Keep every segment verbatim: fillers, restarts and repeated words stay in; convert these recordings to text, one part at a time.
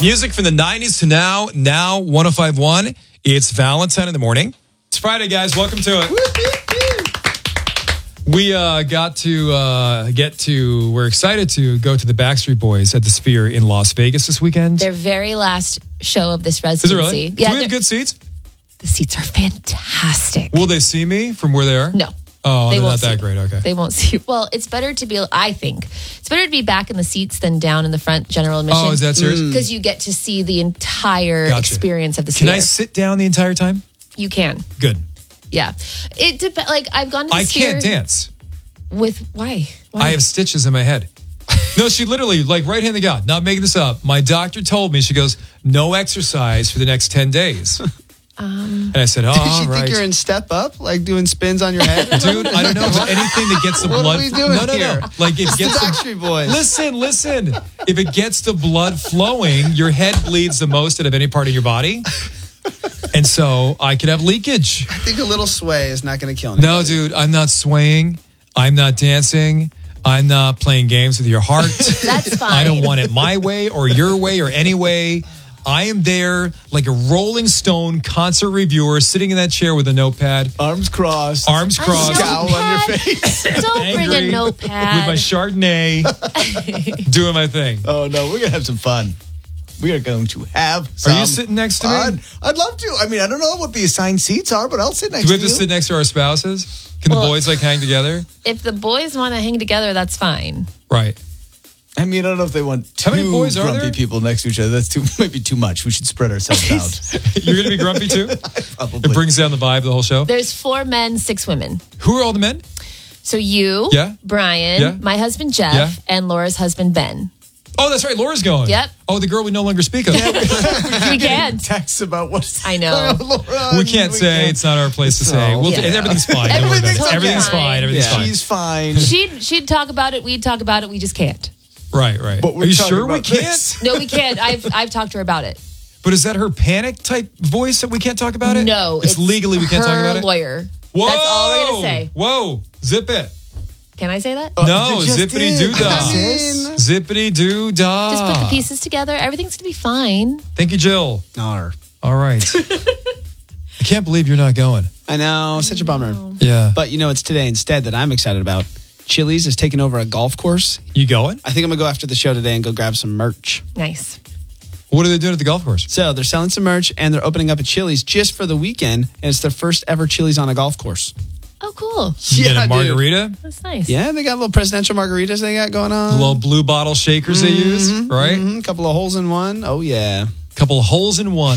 Music from the nineties to now, now one oh five point one. It's Valentine in the morning. It's Friday, guys. Welcome to it. We uh, got to uh, get to, we're excited to go to the Backstreet Boys at the Sphere in Las Vegas this weekend. Their very last show of this residency. Is it really? Yeah, Do we have good seats? The seats are fantastic. Will they see me from where they are? No. Oh, they they're won't not that see. great. Okay. They won't see. Well, it's better to be, I think, it's better to be back in the seats than down in the front general admission. Oh, is that serious? Because you get to see the entire Gotcha. experience of the Can Sphere. I sit down the entire time? You can. Good. Yeah. It depends. Like, I've gone to the I Sphere. can't dance. With, why? why? I have stitches in my head. No, she literally, like, right hand to God, not making this up. My doctor told me, she goes, no exercise for the next ten days. Um, and I said, oh, Did all she right. think you're in Step Up, like doing spins on your head? Dude, I don't know, but anything that gets the What blood. are we doing no, no, here? no. Like, it It's gets the the Backstreet Boys. Listen, listen. If it gets the blood flowing, your head bleeds the most out of any part of your body. And so I could have leakage. I think a little sway is not going to kill anybody. No, dude, I'm not swaying. I'm not dancing. I'm not playing games with your heart. That's fine. I don't want it my way or your way or any way. I am there like a Rolling Stone concert reviewer sitting in that chair with a notepad. Arms crossed. Arms A crossed. Scowl on your face. Don't bring Angry a notepad. with my Chardonnay, doing my thing. Oh, no, we're going to have some fun. We are going to have some Are you sitting next to me? fun. I'd love to. I mean, I don't know what the assigned seats are, but I'll sit next Do we have to to you. sit next to our spouses? Can Well- the boys like hang together? If the boys want to hang together, that's fine. Right. I mean, I don't know if they want two How many boys are grumpy there? people next to each other. That's too maybe too much. We should spread ourselves out. You're going to be grumpy too? Probably. It brings down the vibe of the whole show. There's four men, six women. Who are all the men? So you, Yeah. Brian, Yeah. my husband Jeff, Yeah. and Laura's husband Ben. Oh, that's right. Laura's going. Yep. Oh, the girl we no longer speak of. We can't. Texts about what's I know. Laura, We can't say. It's not our place to say. We'll Yeah. Everything's fine. Don't worry about it. Everything's Everything's fine. fine. Everything's Yeah. fine. She's fine. She'd she'd talk about it. We'd talk about it. We just can't. Right, right. But we're Are you talking sure we about can't? this. No, we can't. I've I've talked to her about it. But is that her panic type voice that we can't talk about it? No, It's, legally we can't talk her about it? lawyer. Whoa. That's all we're gonna say. Whoa. Zip it. Can I say that? No, you just zippity did. doo dah. Sis. Zippity doo dah. Just put the pieces together. Everything's gonna be fine. Thank you, Jill. Nar. All right. I can't believe you're not going. I know, such a bummer. Yeah. But you know, it's today instead that I'm excited about. Chili's is taking over a golf course. You going? I think I'm going to go after the show today and go grab some merch. Nice. What are they doing at the golf course? So they're selling some merch and they're opening up a Chili's just for the weekend. And it's their first ever Chili's on a golf course. Oh, cool. You Yeah, get a dude. margarita? That's nice. Yeah, they got little presidential margaritas they got going on. The little blue bottle shakers they use, right? Mhm, a couple of holes in one. Oh, yeah. Couple of holes in one.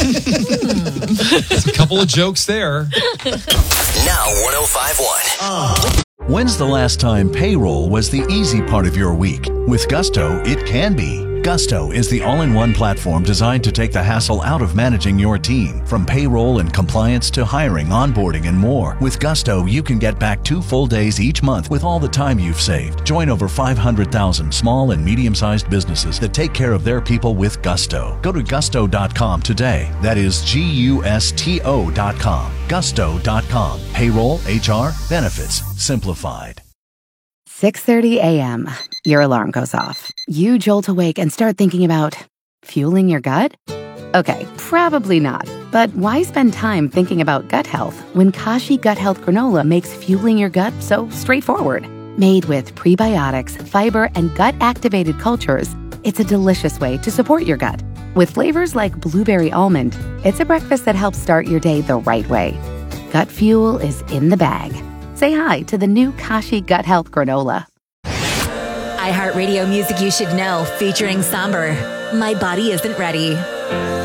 It's a couple of jokes there. Now one oh five point one. When's the last time payroll was the easy part of your week? With Gusto, it can be. Gusto is the all-in-one platform designed to take the hassle out of managing your team. From payroll and compliance to hiring, onboarding, and more. With Gusto, you can get back two full days each month with all the time you've saved. Join over five hundred thousand small and medium-sized businesses that take care of their people with Gusto. Go to gusto dot com today. That is G U S T O dot com. gusto dot com. Payroll, H R, benefits, simplified. six thirty a.m. Your alarm goes off. You jolt awake and start thinking about fueling your gut? Okay, probably not. But why spend time thinking about gut health when Kashi Gut Health Granola makes fueling your gut so straightforward? Made with prebiotics, fiber, and gut-activated cultures, it's a delicious way to support your gut. With flavors like blueberry almond, it's a breakfast that helps start your day the right way. Gut fuel is in the bag. Say hi to the new Kashi Gut Health Granola. iHeartRadio music you should know, featuring Somber. My Body Isn't Ready.